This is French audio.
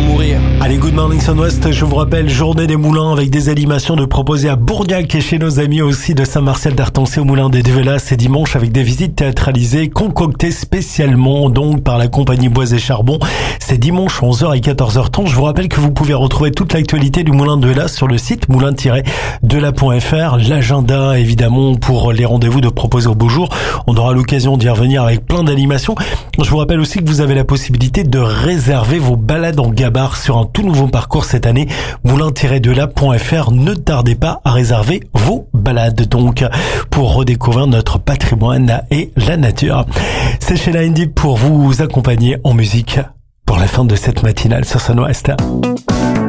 mourir. Allez, Good Morning Sun-Ouest, je vous rappelle, journée des moulins avec des animations de proposer à Bourgnac et chez nos amis aussi de Saint-Martial-d'Artancé au moulin des Duvelas. C'est dimanche avec des visites théâtralisées concoctées spécialement donc par la compagnie Bois et Charbon. C'est dimanche 11h et 14h30. Je vous rappelle que vous pouvez retrouver toute l'actualité du moulin de Duvelas sur le site moulin-delà.fr. L'agenda évidemment pour les rendez-vous de proposer au beau jour. On aura l'occasion d'y revenir avec plein d'animations. Je vous rappelle aussi que vous avez la possibilité de réserver vos balades en gabar sur un tout nouveau parcours cette année, moulin-delà.fr. Ne tardez pas à réserver vos balades donc pour redécouvrir notre patrimoine et la nature. C'est Sheila Indy pour vous accompagner en musique pour la fin de cette matinale sur Sun-Ouest.